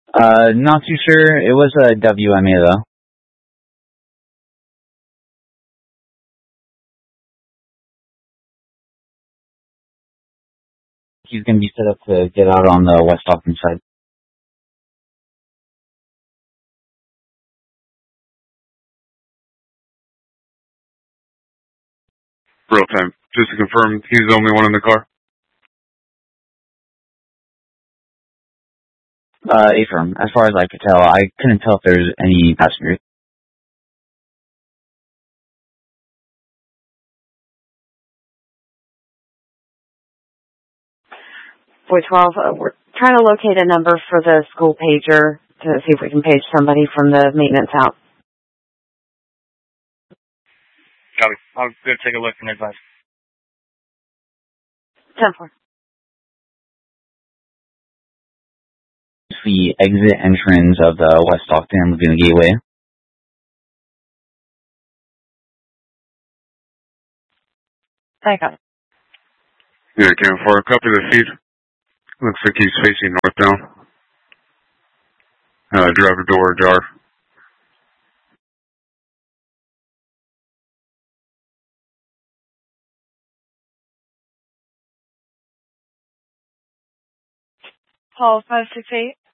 Not too sure. It was a WMA though. He's gonna be set up to get out on the West Stockton side. Real time. Just to confirm, he's the only one in the car? Affirm. As far as I could tell, I couldn't tell if there's any passengers. Boy 12, we're trying to locate a number for the school pager to see if we can page somebody from the maintenance out. Copy. I'll go take a look and advise. 10-4. The exit entrance of the West Stockton Laguna Gateway. I got it. Yeah, Cam 4, copy the feed. Looks like he's facing northbound. Driver door ajar. Paul 568.